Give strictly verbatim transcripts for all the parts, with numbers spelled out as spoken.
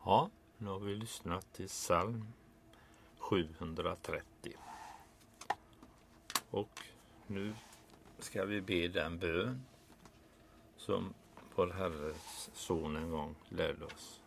Ja, nu har vi lyssnat till psalm sjuhundratrettio. Och nu ska vi be den bön som vår Herres son en gång lärde oss.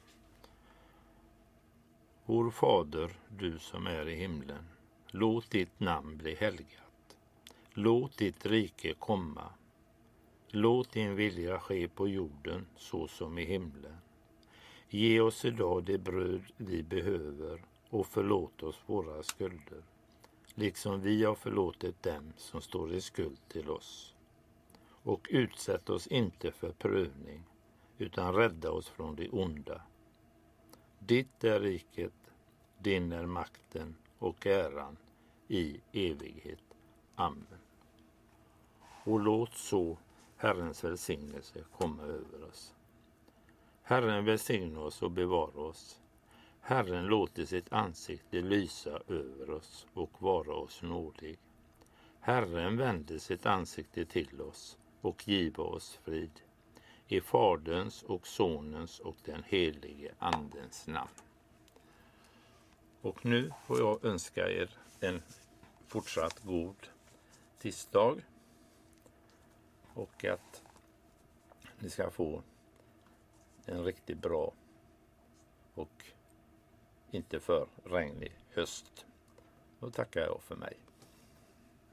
Vår Fader, du som är i himlen, låt ditt namn bli helgat. Låt ditt rike komma. Låt din vilja ske på jorden så som i himlen. Ge oss idag det bröd vi behöver och förlåt oss våra skulder, liksom vi har förlåtit dem som står i skuld till oss. Och utsätt oss inte för prövning, utan rädda oss från det onda. Ditt är riket, din är makten och äran i evighet. Amen. Och låt så Herrens välsignelse komma över oss. Herren välsigna oss och bevara oss. Herren låter sitt ansikte lysa över oss och vara oss nådig. Herren vänder sitt ansikte till oss och giva oss frid. I Faderns och Sonens och den helige Andens namn. Och nu får jag önska er en fortsatt god tisdag. Och att ni ska få en riktigt bra och inte för regnig höst. Då tackar jag för mig.